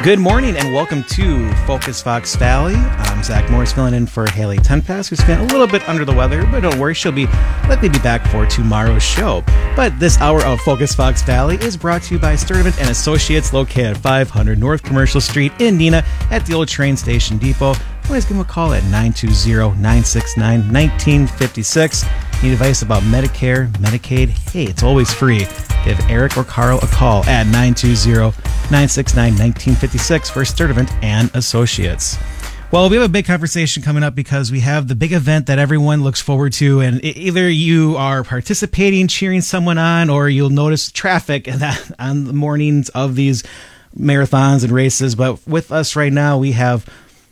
Good morning and welcome to Focus Fox Valley. I'm Zach Morris filling in for Haley Tenpass, who's feeling a little bit under the weather, but don't worry, she'll be likely be back for tomorrow's show. But this hour of Focus Fox Valley is brought to you by Sturdivant and Associates, located at 500 North Commercial Street in Neenah at the old train station depot. Always give them a call at 920-969-1956. Need advice about Medicare, Medicaid? Hey, it's always free. Give Eric or Carl a call at 920-969-1956 for Sturdivant and Associates. Well, we have a big conversation coming up because we have the big event that everyone looks forward to, and either you are participating, cheering someone on, or you'll notice traffic on the mornings of these marathons and races. But with us right now, we have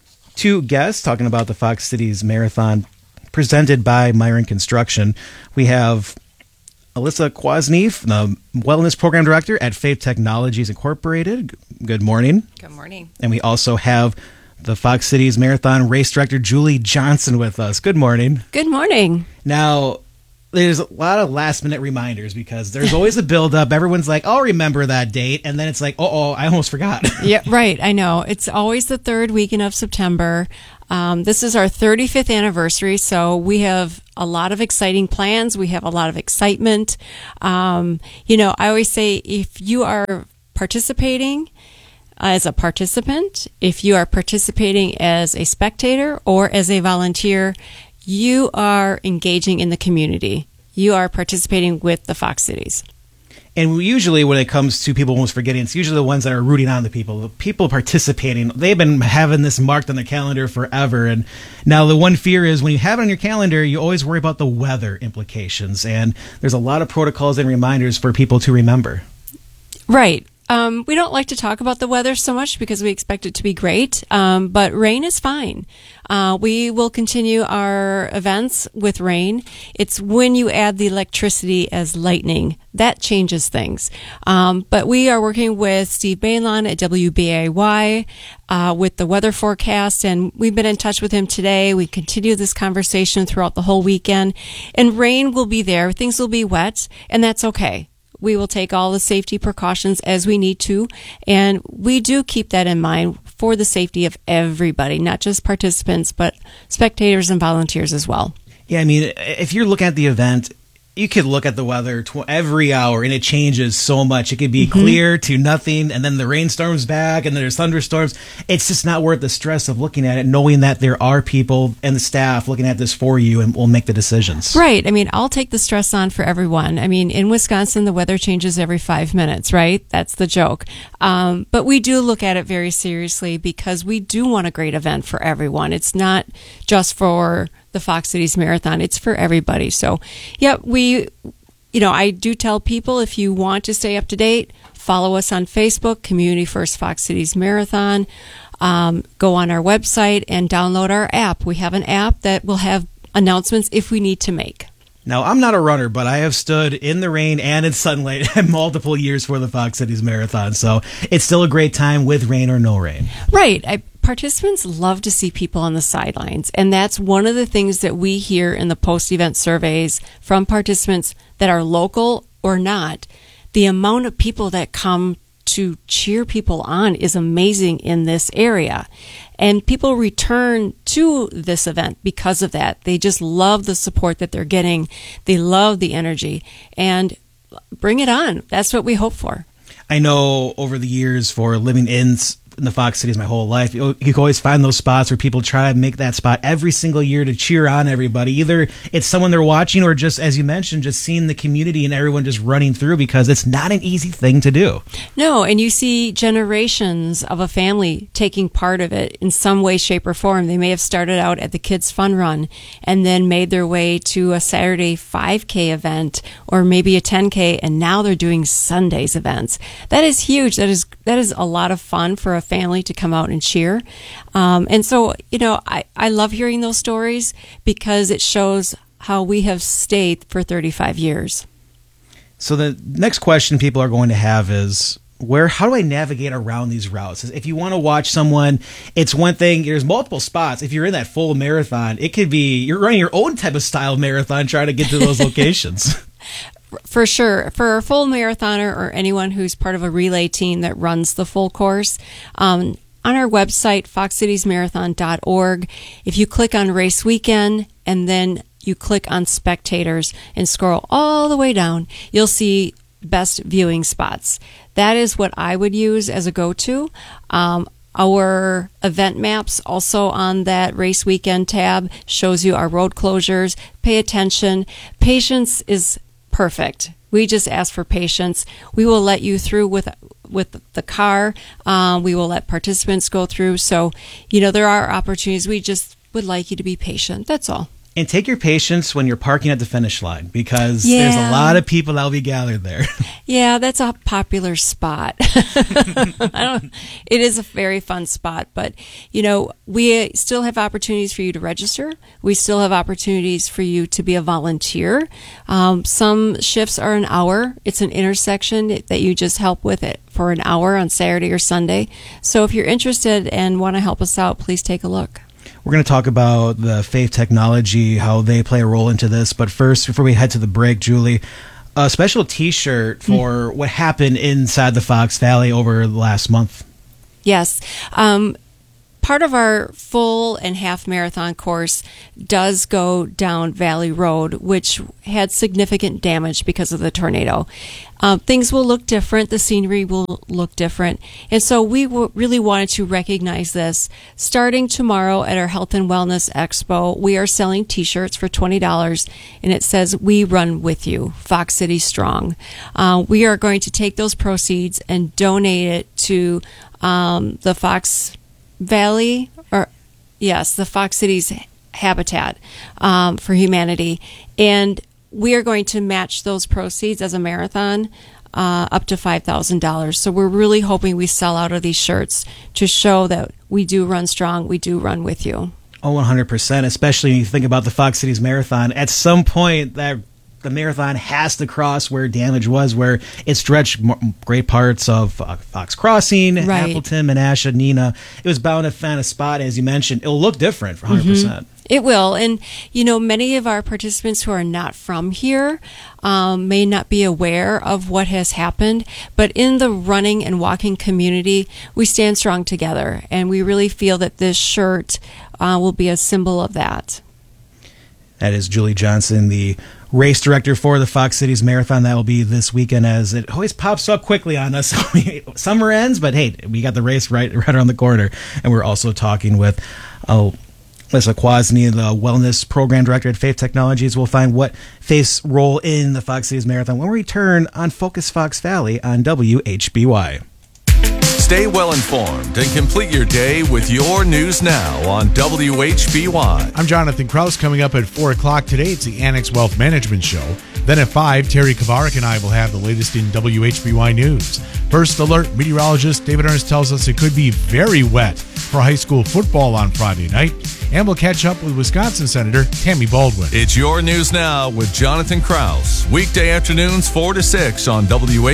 two guests talking about the Fox Cities Marathon presented by Myron Construction. We have Alyssa Kwasnief, the Wellness Program Director at Faith Technologies Incorporated. Good morning. Good morning. And we also have the Fox Cities Marathon Race Director, Julie Johnson, with us. Good morning. Good morning. Now, there's a lot of last-minute reminders because there's always a build-up. Everyone's like, I'll remember that date. And then it's like, oh, I almost forgot. Yeah, right. I know. It's always the third weekend of September. This is our 35th anniversary, so we have a lot of exciting plans. We have a lot of excitement. I always say if you are participating as a participant, if you are participating as a spectator or as a volunteer, you are engaging in the community. You are participating with the Fox Cities. And usually when it comes to people almost forgetting, it's usually the ones that are rooting on the people participating. They've been having this marked on the calendar forever. And now the one fear is when you have it on your calendar, you always worry about the weather implications. And there's a lot of protocols and reminders for people to remember. Right. We don't like to talk about the weather so much because we expect it to be great, but rain is fine. We will continue our events with rain. It's when you add the electricity as lightning that changes things. But we are working with Steve Bailon at WBAY with the weather forecast, and we've been in touch with him today. We continue this conversation throughout the whole weekend, and rain will be there. Things will be wet, and that's okay. We will take all the safety precautions as we need to, and we do keep that in mind for the safety of everybody, not just participants, but spectators and volunteers as well. Yeah, I mean, if you're looking at the event, you could look at the weather every hour, and it changes so much. It could be clear to nothing, and then the rainstorm's back, and then there's thunderstorms. It's just not worth the stress of looking at it, knowing that there are people and the staff looking at this for you and will make the decisions. Right. I mean, I'll take the stress on for everyone. I mean, in Wisconsin, the weather changes every 5 minutes, right? That's the joke. But we do look at it very seriously because we do want a great event for everyone. It's not just for the Fox Cities Marathon. It's for everybody. So, yeah, I do tell people if you want to stay up to date, follow us on Facebook, Community First Fox Cities Marathon. Go on our website and download our app. We have an app that will have announcements if we need to make. Now, I'm not a runner, but I have stood in the rain and in sunlight multiple years for the Fox Cities Marathon. So it's still a great time with rain or no rain. Right. Participants love to see people on the sidelines, and that's one of the things that we hear in the post-event surveys from participants that are local or not. The amount of people that come to cheer people on is amazing in this area, and people return to this event because of that. They just love the support that they're getting. They love the energy, and bring it on. That's what we hope for. I know over the years for living in the Fox Cities my whole life, you can always find those spots where people try to make that spot every single year to cheer on everybody. Either it's someone they're watching or just, as you mentioned, just seeing the community and everyone just running through because it's not an easy thing to do. No, and you see generations of a family taking part of it in some way, shape, or form. They may have started out at the Kids Fun Run and then made their way to a Saturday 5K event or maybe a 10K, and now they're doing Sundays events. That is huge. That is a lot of fun for a family to come out and cheer. And so, I love hearing those stories because it shows how we have stayed for 35 years. So the next question people are going to have is, how do I navigate around these routes? If you want to watch someone, it's one thing. There's multiple spots. If you're in that full marathon, it could be you're running your own type of style marathon trying to get to those locations. For sure. For a full marathoner or anyone who's part of a relay team that runs the full course, on our website, foxcitiesmarathon.org, if you click on race weekend and then you click on spectators and scroll all the way down, you'll see best viewing spots. That is what I would use as a go-to. Our event maps also on that race weekend tab shows you our road closures. Pay attention. Patience is perfect. We just ask for patience. We will let you through with the car. We will let participants go through. So, there are opportunities. We just would like you to be patient. That's all. And take your patience when you're parking at the finish line, because there's a lot of people that will be gathered there. Yeah, that's a popular spot. It is a very fun spot, but we still have opportunities for you to register. We still have opportunities for you to be a volunteer. Some shifts are an hour. It's an intersection that you just help with it for an hour on Saturday or Sunday. So if you're interested and want to help us out, please take a look. We're going to talk about the Faith Technology, how they play a role into this. But first, before we head to the break, Julie, a special T-shirt for what happened inside the Fox Valley over the last month. Yes. Part of our full and half marathon course does go down Valley Road, which had significant damage because of the tornado. Things will look different. The scenery will look different. And so we really wanted to recognize this. Starting tomorrow at our Health and Wellness Expo, we are selling T-shirts for $20, and it says, "We run with you, Fox City Strong." We are going to take those proceeds and donate it to the Fox Valley, the Fox Cities Habitat for Humanity, and we are going to match those proceeds as a marathon up to $5,000. So we're really hoping we sell out of these shirts to show that we do run strong, we do run with you. Oh, 100%, especially when you think about the Fox Cities Marathon. At some point, the marathon has to cross where damage was, where it stretched great parts of Fox Crossing, right. Appleton, Menasha, Neenah. It was bound to find a spot, as you mentioned. It'll look different for 100%. Mm-hmm. It will. And, many of our participants who are not from here may not be aware of what has happened. But in the running and walking community, we stand strong together. And we really feel that this shirt will be a symbol of that. That is Julie Johnson, the race director for the Fox Cities Marathon. That will be this weekend, as it always pops up quickly on us. Summer ends, but hey, we got the race right around the corner. And we're also talking with Lisa Kwasny, the wellness program director at Faith Technologies. We'll find what Faith's role in the Fox Cities Marathon when we return on Focus Fox Valley on WHBY. Stay well informed and complete your day with your news now on WHBY. I'm Jonathan Kraus. Coming up at 4 o'clock today, it's the Annex Wealth Management Show. Then at 5, Terry Kavarik and I will have the latest in WHBY news. First alert, meteorologist David Ernst tells us it could be very wet for high school football on Friday night. And we'll catch up with Wisconsin Senator Tammy Baldwin. It's your news now with Jonathan Kraus. Weekday afternoons 4 to 6 on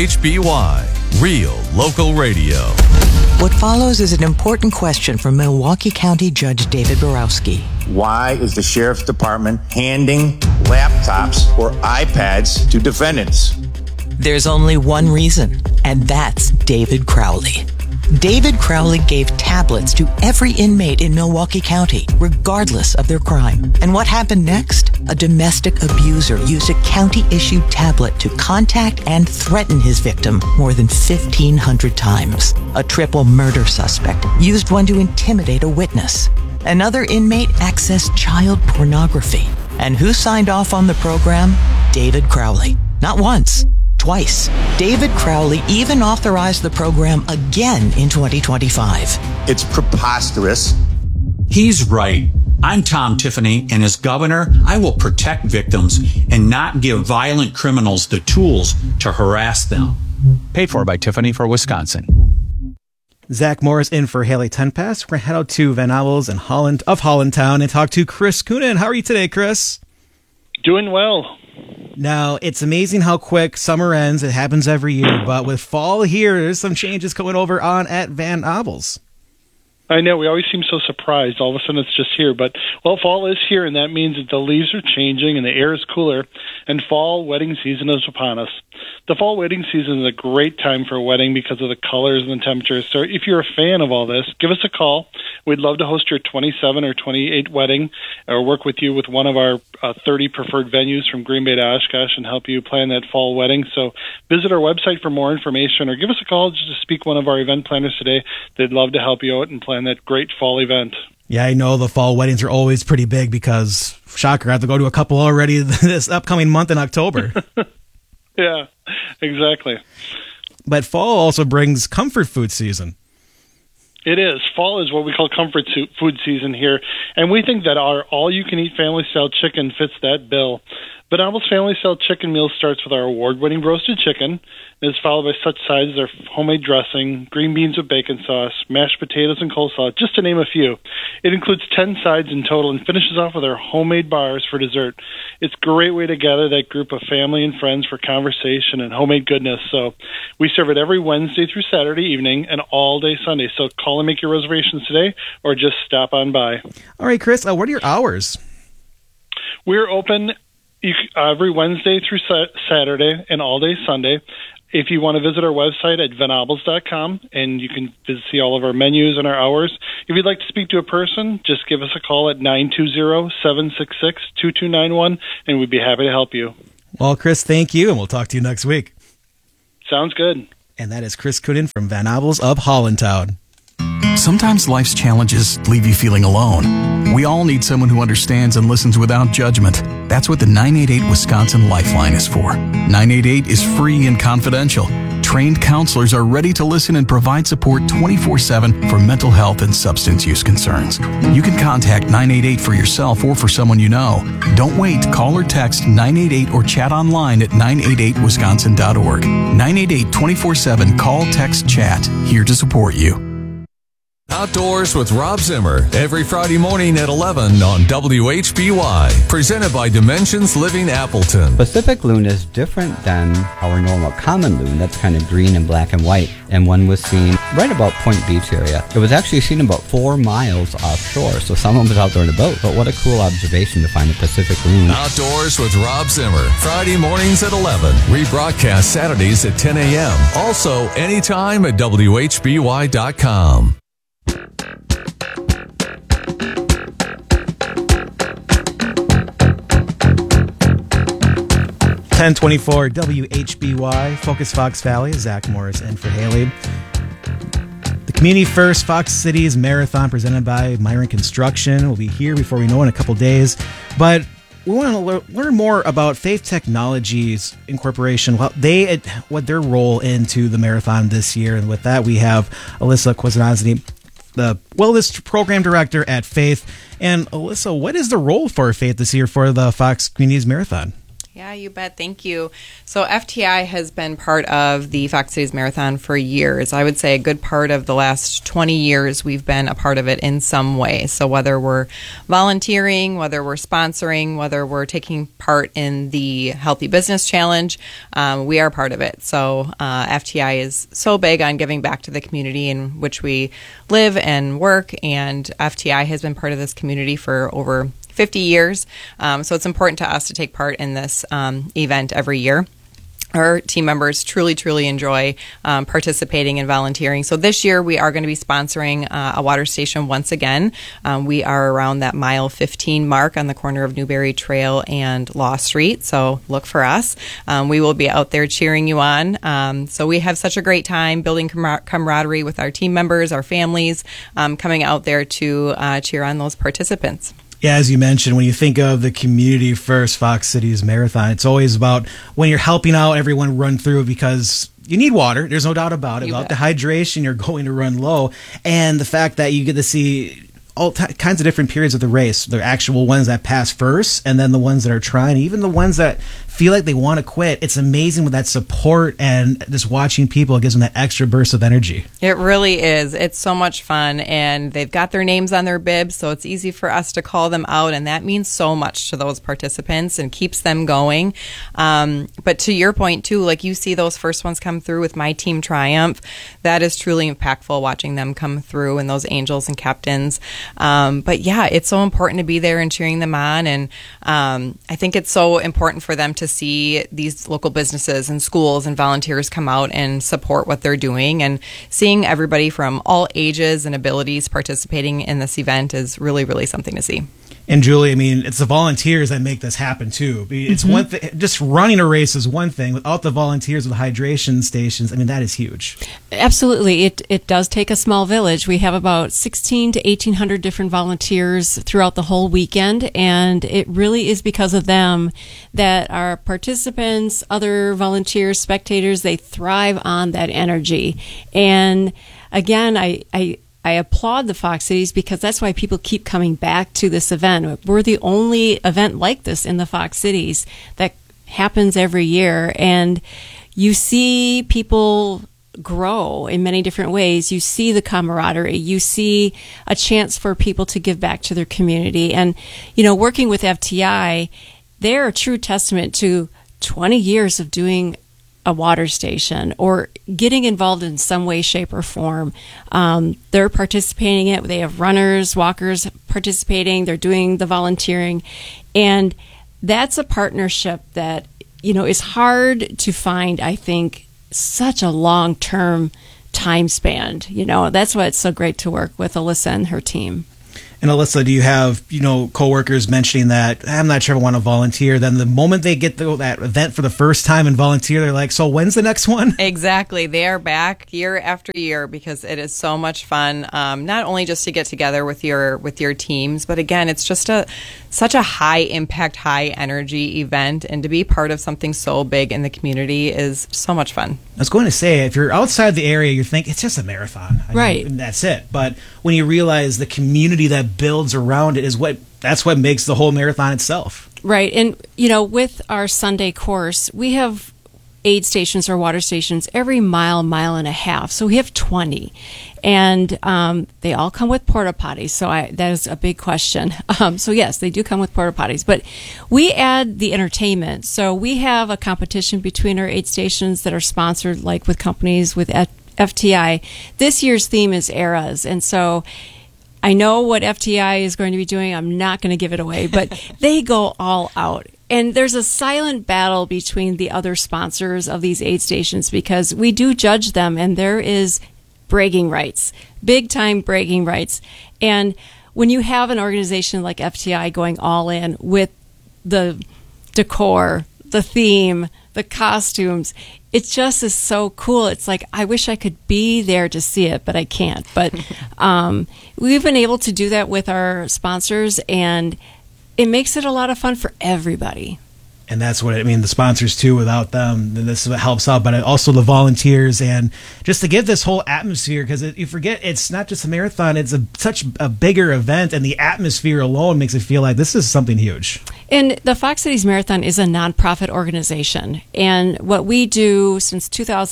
WHBY. Real local radio. What follows is an important question from Milwaukee County Judge David Borowski. Why is the Sheriff's Department handing laptops or iPads to defendants? There's only one reason, and that's David Crowley. David Crowley gave tablets to every inmate in Milwaukee County, regardless of their crime. And what happened next? A domestic abuser used a county-issued tablet to contact and threaten his victim more than 1,500 times. A triple murder suspect used one to intimidate a witness. Another inmate accessed child pornography. And who signed off on the program? David Crowley. Not once. Twice. David Crowley even authorized the program again in 2025. It's preposterous. He's right. I'm Tom Tiffany, and as governor, I will protect victims and not give violent criminals the tools to harass them. Paid for by Tiffany for Wisconsin. Zach Morris in for Haley Tenpass. We're going to head out to Van Nuys and Hollandtown and talk to Chris Coonan. How are you today, Chris? Doing well. Now, it's amazing how quick summer ends. It happens every year. But with fall here, there's some changes coming over on at Van Nuys. I know, we always seem so surprised. All of a sudden it's just here. But, well, fall is here, and that means that the leaves are changing and the air is cooler, and fall wedding season is upon us. The fall wedding season is a great time for a wedding because of the colors and the temperatures. So if you're a fan of all this, give us a call. We'd love to host your 27 or 28 wedding or work with you with one of our 30 preferred venues from Green Bay to Oshkosh and help you plan that fall wedding. So visit our website for more information or give us a call just to speak to one of our event planners today. They'd love to help you out and plan that great fall event. Yeah, I know the fall weddings are always pretty big because, shocker, I have to go to a couple already this upcoming month in October. Yeah, exactly. But fall also brings comfort food season. It is. Fall is what we call comfort food season here, and we think that our all-you-can-eat family-style chicken fits that bill. Venable's family-style chicken meal starts with our award-winning roasted chicken. It is followed by such sides as our homemade dressing, green beans with bacon sauce, mashed potatoes, and coleslaw, just to name a few. It includes 10 sides in total and finishes off with our homemade bars for dessert. It's a great way to gather that group of family and friends for conversation and homemade goodness. So we serve it every Wednesday through Saturday evening and all day Sunday. So call and make your reservations today or just stop on by. All right, Chris, what are your hours? We're open every Wednesday through Saturday and all day Sunday. If you want to visit our website at venables.com, and you can see all of our menus and our hours. If you'd like to speak to a person, just give us a call at 920-766-2291, and we'd be happy to help you. Well, Chris, thank you, and we'll talk to you next week. Sounds good. And that is Chris Coonan from Venables of Hollandtown. Sometimes life's challenges leave you feeling alone. We all need someone who understands and listens without judgment. That's what the 988 Wisconsin Lifeline is for. 988 is free and confidential. Trained counselors are ready to listen and provide support 24/7 for mental health and substance use concerns. You can contact 988 for yourself or for someone you know. Don't wait. Call or text 988 or chat online at 988wisconsin.org. 988 24/7. Call, text, chat. Here to support you. Outdoors with Rob Zimmer, every Friday morning at 11 on WHBY. Presented by Dimensions Living Appleton. Pacific loon is different than our normal common loon. That's kind of green and black and white. And one was seen right about Point Beach area. It was actually seen about 4 miles offshore, so someone was out there in a boat. But what a cool observation to find a Pacific loon. Outdoors with Rob Zimmer, Friday mornings at 11. Rebroadcast Saturdays at 10 a.m. Also, anytime at WHBY.com. 1024 WHBY, Focus Fox Valley, Zach Morris and for Haley. The Community First Fox Cities Marathon presented by Myron Construction will be here before we know in a couple days. But we want to learn more about Faith Technologies Incorporation, what their role into the marathon this year. And with that, we have Alyssa Kwasnozny, the Wellness Program Director at Faith. And Alyssa, what is the role for Faith this year for the Fox Communities Marathon? Yeah, you bet. Thank you. So FTI has been part of the Fox Cities Marathon for years. I would say a good part of the last 20 years we've been a part of it in some way. So whether we're volunteering, whether we're sponsoring, whether we're taking part in the Healthy Business Challenge, we are part of it. So FTI is so big on giving back to the community in which we live and work, and FTI has been part of this community for over 50 years. So it's important to us to take part in this event every year. Our team members truly enjoy participating and volunteering. So this year we are going to be sponsoring a water station once again. We are around that mile 15 mark on the corner of Newberry Trail and Law Street. So look for us. We will be out there cheering you on. So we have such a great time building camaraderie with our team members, our families, coming out there to cheer on those participants. Yeah, as you mentioned, when you think of the Community First Fox Cities Marathon, it's always about when you're helping out everyone run through because you need water. There's no doubt about it. Without the hydration, you're going to run low. And the fact that you get to see all kinds of different periods of the race. The actual ones that pass first, and then the ones that are trying, even the ones that feel like they want to quit. It's amazing with that support and just watching people. It gives them that extra burst of energy. It really is. It's so much fun, and they've got their names on their bibs, so it's easy for us to call them out, and that means so much to those participants and keeps them going. But to your point, too, like you see those first ones come through with My Team Triumph. That is truly impactful, watching them come through and those angels and captains. But yeah, it's so important to be there and cheering them on, and I think it's so important for them to see these local businesses and schools and volunteers come out and support what they're doing, and seeing everybody from all ages and abilities participating in this event is really, really something to see. And Julie, I mean, it's the volunteers that make this happen too. It's one thing, just running a race is one thing. Without the volunteers with hydration stations, I mean, that is huge. Absolutely. It does take a small village. We have about 16 to 1,800 different volunteers throughout the whole weekend, and it really is because of them that our participants, other volunteers, spectators, they thrive on that energy. And again, I applaud the Fox Cities because that's why people keep coming back to this event. We're the only event like this in the Fox Cities that happens every year. And you see people grow in many different ways. You see the camaraderie. You see a chance for people to give back to their community. And, you know, working with FTI, they're a true testament to 20 years of doing a water station or getting involved in some way, shape, or form. They're participating in it. They have runners, walkers participating. They're doing the volunteering. And that's a partnership that, you know, is hard to find, I think, such a long-term time span. You know, that's why it's so great to work with Alyssa and her team. And Alyssa, do you have, you know, coworkers mentioning that, I'm not sure if I want to volunteer? Then the moment they get that event for the first time and volunteer, they're like, so when's the next one? Exactly. They are back year after year because it is so much fun. Not only just to get together with your teams, but again, it's just such a high impact, high energy event, and to be part of something so big in the community is so much fun. I was going to say, if you're outside the area, you think it's just a marathon. Right. And that's it. But when you realize the community that builds around it that's what makes the whole marathon itself. Right. And, you know, with our Sunday course, we have aid stations or water stations every mile and a half. So we have 20. And they all come with porta potties. So that is a big question. So yes, they do come with porta potties. But we add the entertainment. So we have a competition between our aid stations that are sponsored, like with companies with FTI. This year's theme is eras. And so I know what FTI is going to be doing. I'm not going to give it away, but they go all out. And there's a silent battle between the other sponsors of these aid stations because we do judge them, and there is bragging rights, big time bragging rights. And when you have an organization like FTI going all in with the decor, the theme, the costumes, it just is so cool. It's like, I wish I could be there to see it, but I can't. But we've been able to do that with our sponsors, and it makes it a lot of fun for everybody. And that's what the sponsors too. Without them, then this is what helps out. But also the volunteers, and just to give this whole atmosphere, because you forget it's not just a marathon; it's such a bigger event, and the atmosphere alone makes it feel like this is something huge. And the Fox Cities Marathon is a nonprofit organization, and what we do since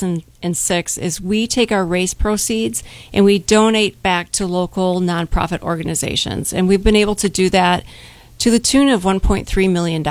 2006 is we take our race proceeds and we donate back to local nonprofit organizations, and we've been able to do that to the tune of $1.3 million.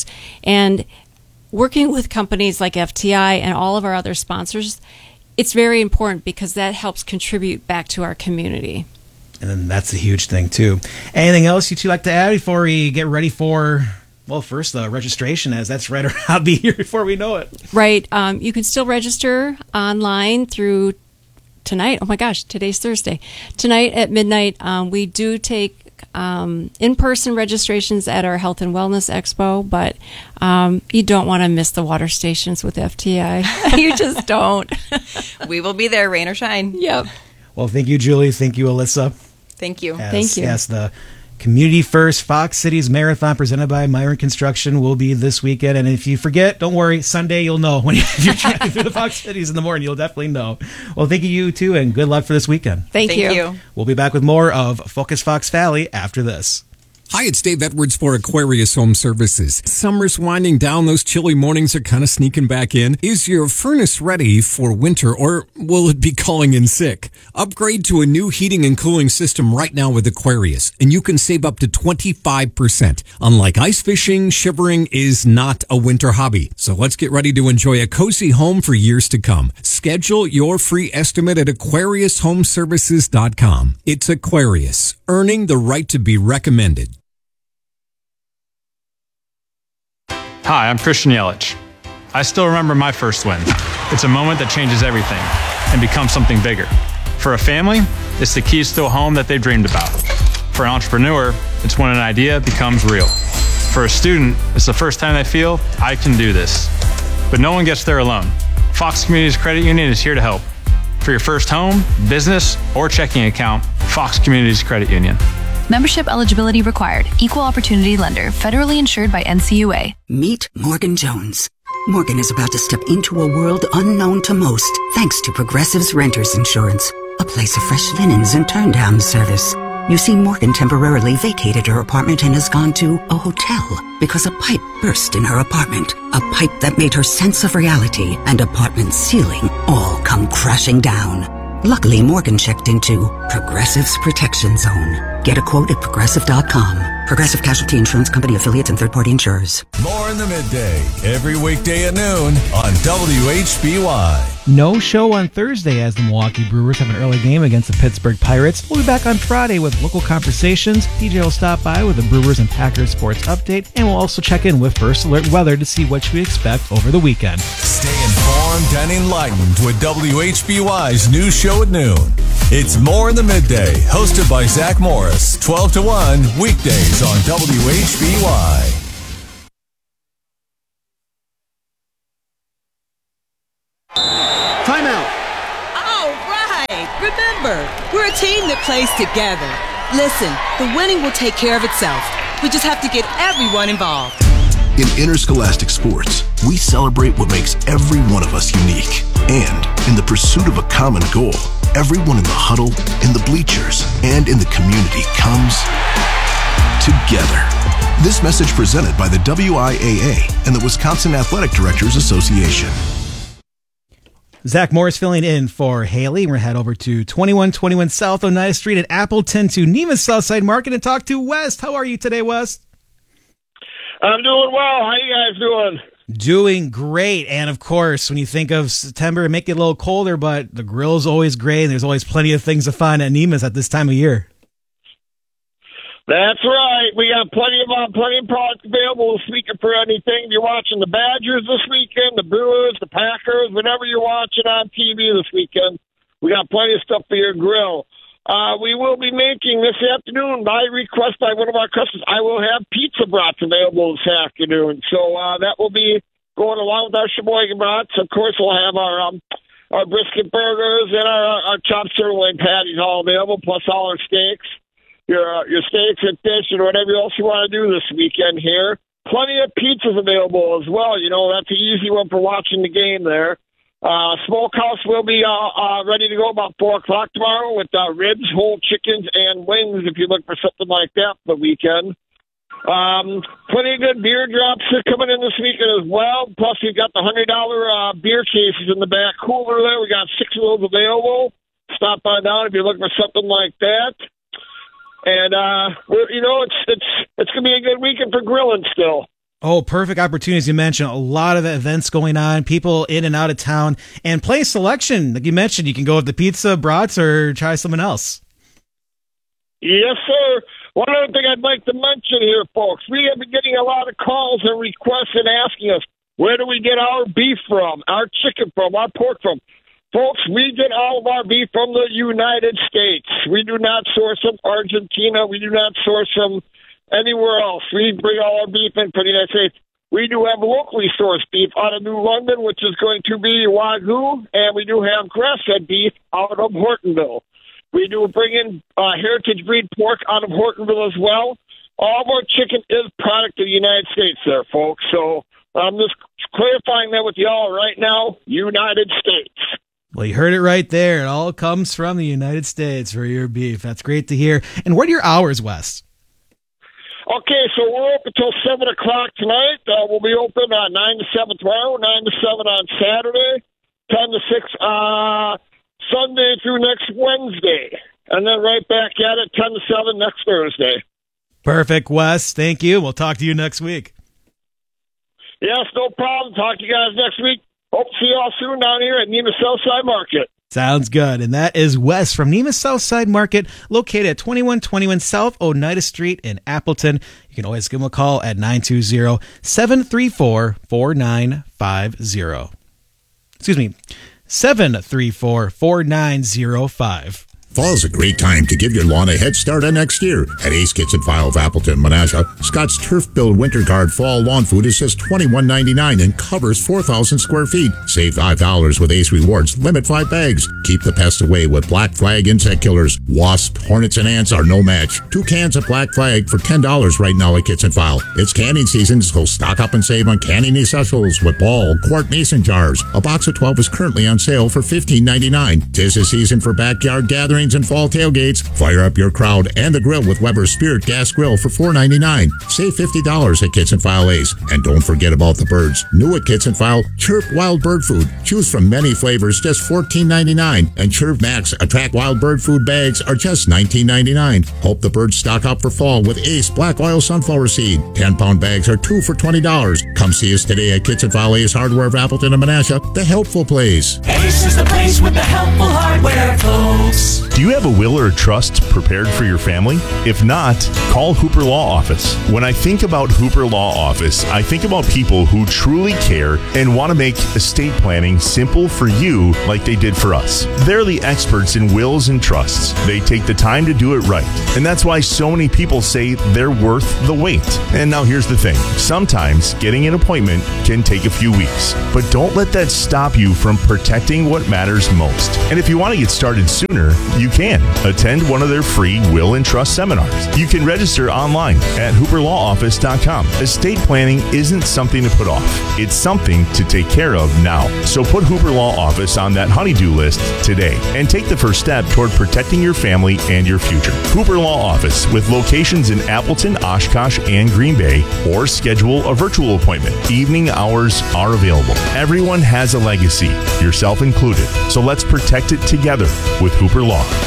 And working with companies like FTI and all of our other sponsors, it's very important because that helps contribute back to our community. And then that's a huge thing too. Anything else you two like to add before we get ready for, well, first the registration, as that's right around, I'll be here before we know it. Right. You can still register online through tonight. Oh my gosh, today's Thursday. Tonight at midnight, we do take in-person registrations at our Health and Wellness Expo, but you don't want to miss the water stations with FTI. You just don't. We will be there, rain or shine. Yep. Well, thank you, Julie. Thank you, Alyssa. Thank you. Thank you. Yes, the Community First Fox Cities Marathon presented by Myron Construction will be this weekend. And if you forget, don't worry. Sunday, you'll know. If you're driving through the Fox Cities in the morning, you'll definitely know. Well, thank you, too, and good luck for this weekend. Thank you. We'll be back with more of Focus Fox Valley after this. Hi, it's Dave Edwards for Aquarius Home Services. Summer's winding down. Those chilly mornings are kind of sneaking back in. Is your furnace ready for winter, or will it be calling in sick? Upgrade to a new heating and cooling system right now with Aquarius, and you can save up to 25%. Unlike ice fishing, shivering is not a winter hobby. So let's get ready to enjoy a cozy home for years to come. Schedule your free estimate at AquariusHomeservices.com. It's Aquarius, earning the right to be recommended. Hi, I'm Christian Yelich. I still remember my first win. It's a moment that changes everything and becomes something bigger. For a family, it's the keys to a home that they've dreamed about. For an entrepreneur, it's when an idea becomes real. For a student, it's the first time they feel, I can do this. But no one gets there alone. Fox Communities Credit Union is here to help. For your first home, business, or checking account, Fox Communities Credit Union. Membership eligibility required. Equal opportunity lender. Federally insured by NCUA. Meet Morgan Jones. Morgan is about to step into a world unknown to most, thanks to Progressive's Renters Insurance, a place of fresh linens and turn-down service. You see, Morgan temporarily vacated her apartment and has gone to a hotel because a pipe burst in her apartment. A pipe that made her sense of reality and apartment ceiling all come crashing down. Luckily, Morgan checked into Progressive's Protection Zone. Get a quote at Progressive.com. Progressive Casualty Insurance Company affiliates and third-party insurers. More in the midday, every weekday at noon on WHBY. No show on Thursday as the Milwaukee Brewers have an early game against the Pittsburgh Pirates. We'll be back on Friday with local conversations. DJ will stop by with the Brewers and Packers sports update, and we'll also check in with First Alert Weather to see what we expect over the weekend. Stay informed and enlightened with WHBY's news show at noon. It's More in the Midday, hosted by Zach Morris, 12 to 1, weekdays on WHBY. Timeout. All right. Remember, we're a team that plays together. Listen, the winning will take care of itself. We just have to get everyone involved. In interscholastic sports, we celebrate what makes every one of us unique. And in the pursuit of a common goal, everyone in the huddle, in the bleachers, and in the community comes together. This message presented by the WIAA and the Wisconsin Athletic Directors Association. Zach Morris filling in for Haley. We're going to head over to 2121 South Oneida Street at Appleton to Nevis Southside Market and talk to West. How are you today, West? I'm doing well. How you guys doing? Doing great. And of course, when you think of September, it may get a little colder, but the grill's always great, and there's always plenty of things to find at Nevis at this time of year. That's right. We got plenty of products available this weekend for anything. You're watching the Badgers this weekend, the Brewers, the Packers, whatever you're watching on TV this weekend. We got plenty of stuff for your grill. We will be making this afternoon, by request by one of our customers, I will have pizza brats available this afternoon. So that will be going along with our Sheboygan brats. Of course, we'll have our brisket burgers and our chopped sirloin patties all available, plus all our steaks, your steaks and fish and whatever else you want to do this weekend here. Plenty of pizzas available as well. You know, that's an easy one for watching the game there. Smokehouse will be ready to go about 4 o'clock tomorrow with ribs, whole chickens, and wings if you look for something like that for the weekend. Plenty of good beer drops are coming in this weekend as well. Plus, we've got the $100 beer cases in the back cooler there. We got 6 of those available. Stop by down if you're looking for something like that. And, it's going to be a good weekend for grilling still. Oh, perfect opportunities. You mentioned a lot of events going on, people in and out of town, and place selection. Like you mentioned, you can go with the pizza, brats, or try something else. Yes, sir. One other thing I'd like to mention here, folks, we have been getting a lot of calls and requests and asking us, where do we get our beef from, our chicken from, our pork from? Folks, we get all of our beef from the United States. We do not source from Argentina. We do not source from anywhere else. We bring all our beef in for the United States. We do have locally sourced beef out of New London, which is going to be Wagyu, and we do have grass-fed beef out of Hortonville. We do bring in heritage breed pork out of Hortonville as well. All of our chicken is product of the United States there, folks. So I'm just clarifying that with y'all right now, United States. Well, you heard it right there. It all comes from the United States for your beef. That's great to hear. And what are your hours, Wes? Okay, so we're open until 7 o'clock tonight. We'll be open 9 to 7 tomorrow, 9 to 7 on Saturday, 10 to 6 Sunday through next Wednesday. And then right back at it, 10 to 7 next Thursday. Perfect, Wes. Thank you. We'll talk to you next week. Yes, no problem. Talk to you guys next week. Hope to see you all soon down here at Nemus Southside Market. Sounds good. And that is Wes from Nemus Southside Market, located at 2121 South Oneida Street in Appleton. You can always give them a call at 920-734-4950. Excuse me, 734-4905. Fall is a great time to give your lawn a head start on next year. At Ace Kitchen File of Appleton, Menasha, Scott's Turf Build Winter Guard Fall Lawn Food is just $21.99 and covers 4,000 square feet. Save $5 with Ace Rewards. Limit 5 bags. Keep the pests away with Black Flag insect killers. Wasps, hornets, and ants are no match. 2 cans of Black Flag for $10 right now at Kitchen File. It's canning season, so stock up and save on canning essentials with ball, quart mason jars. A box of 12 is currently on sale for $15.99. 'Tis the season for backyard gatherings and fall tailgates. Fire up your crowd and the grill with Weber's Spirit Gas Grill for $4.99. Save $50 at Kitchen File Ace. And don't forget about the birds. New at Kitchen File, Chirp Wild Bird Food. Choose from many flavors, just $14.99. And Chirp Max Attract Wild Bird Food bags are just $19.99. Hope the birds stock up for fall with Ace Black Oil Sunflower Seed. 10-pound bags are 2 for $20. Come see us today at Kitchen File Ace Hardware of Appleton and Menasha, the helpful place. Ace is the place with the helpful hardware, folks. Do you have a will or a trust prepared for your family? If not, call Hooper Law Office. When I think about Hooper Law Office, I think about people who truly care and want to make estate planning simple for you like they did for us. They're the experts in wills and trusts. They take the time to do it right. And that's why so many people say they're worth the wait. And now here's the thing. Sometimes getting an appointment can take a few weeks. But don't let that stop you from protecting what matters most. And if you want to get started sooner, you can attend one of their free will and trust seminars. You can register online at hooperlawoffice.com. Estate planning isn't something to put off. It's something to take care of now. So put Hooper Law Office on that honey-do list today and take the first step toward protecting your family and your future. Hooper Law Office with locations in Appleton, Oshkosh, and Green Bay, or schedule a virtual appointment. Evening hours are available. Everyone has a legacy, yourself included. So let's protect it together with Hooper Law.